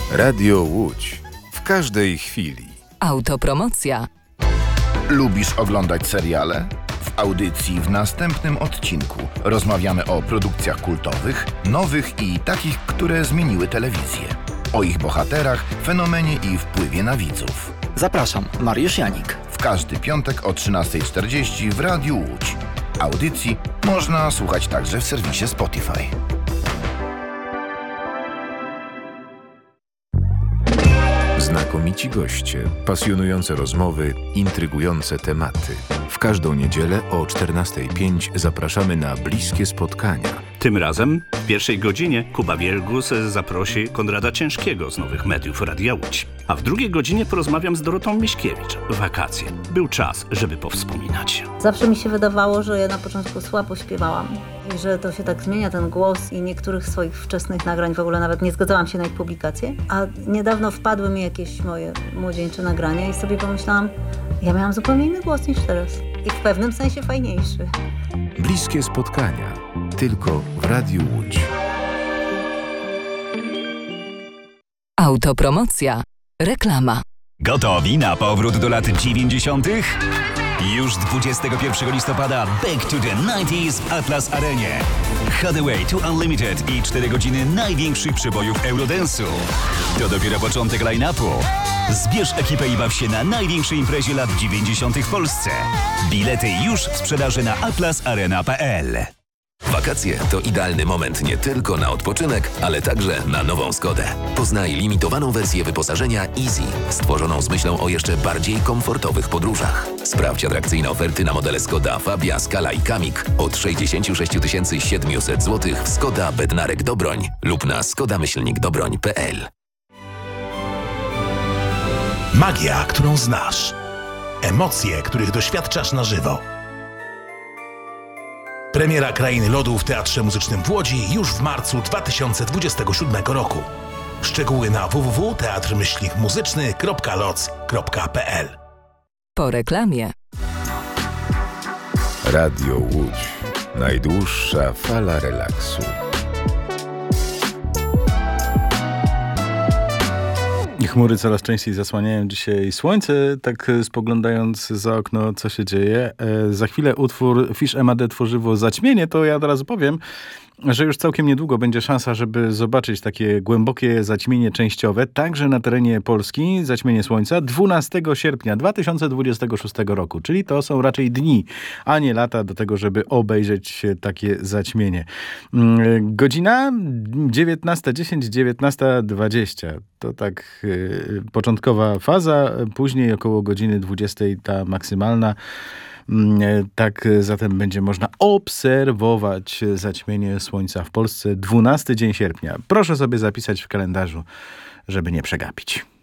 Radio Łódź. W każdej chwili. Autopromocja. Lubisz oglądać seriale? W audycji w następnym odcinku rozmawiamy o produkcjach kultowych, nowych i takich, które zmieniły telewizję. O ich bohaterach, fenomenie i wpływie na widzów. Zapraszam, Mariusz Janik. W każdy piątek o 13:40 w Radiu Łódź. Audycji można słuchać także w serwisie Spotify. Znakomici goście, pasjonujące rozmowy, intrygujące tematy. W każdą niedzielę o 14:05 zapraszamy na bliskie spotkania. Tym razem w pierwszej godzinie Kuba Wielgus zaprosi Konrada Ciężkiego z Nowych Mediów Radia Łódź. A w drugiej godzinie porozmawiam z Dorotą Miśkiewicz. Wakacje. Był czas, żeby powspominać. Zawsze mi się wydawało, że ja na początku słabo śpiewałam i że to się tak zmienia, ten głos, i niektórych swoich wczesnych nagrań w ogóle nawet nie zgadzałam się na ich publikację. A niedawno wpadły mi jakieś moje młodzieńcze nagrania i sobie pomyślałam, ja miałam zupełnie inny głos niż teraz. I w pewnym sensie fajniejszy. Bliskie spotkania. Tylko w Radiu Łódź. Autopromocja. Reklama. Gotowi na powrót do lat 90.? Już 21 listopada Back to the 90s w Atlas Arenie. Hathaway to Unlimited i 4 godziny największych przebojów Eurodance'u. To dopiero początek line-upu. Zbierz ekipę i baw się na największej imprezie lat 90. w Polsce. Bilety już w sprzedaży na atlasarena.pl. Wakacje to idealny moment nie tylko na odpoczynek, ale także na nową Skodę. Poznaj limitowaną wersję wyposażenia Easy, stworzoną z myślą o jeszcze bardziej komfortowych podróżach. Sprawdź atrakcyjne oferty na modele Skoda Fabia, Scala i Kamik od 66 700 zł w Skoda Bednarek Dobroń lub na skoda-dobroń.pl. Magia, którą znasz. Emocje, których doświadczasz na żywo. Premiera Krainy Lodu w Teatrze Muzycznym w Łodzi już w marcu 2027 roku. Szczegóły na www.teatrmyślnikmuzyczny.loc.pl. Po reklamie. Radio Łódź. Najdłuższa fala relaksu. Chmury coraz częściej zasłaniają dzisiaj słońce, tak spoglądając za okno, co się dzieje. Za chwilę utwór Fish Emade tworzywo Zaćmienie, to ja od razu powiem, że już całkiem niedługo będzie szansa, żeby zobaczyć takie głębokie zaćmienie częściowe, także na terenie Polski, zaćmienie słońca, 12 sierpnia 2026 roku, czyli to są raczej dni, a nie lata do tego, żeby obejrzeć takie zaćmienie. Godzina 19:10, 19:20. To tak początkowa faza, później około godziny 20 ta maksymalna. Tak zatem będzie można obserwować zaćmienie słońca w Polsce 12 dzień sierpnia. Proszę sobie zapisać w kalendarzu, żeby nie przegapić.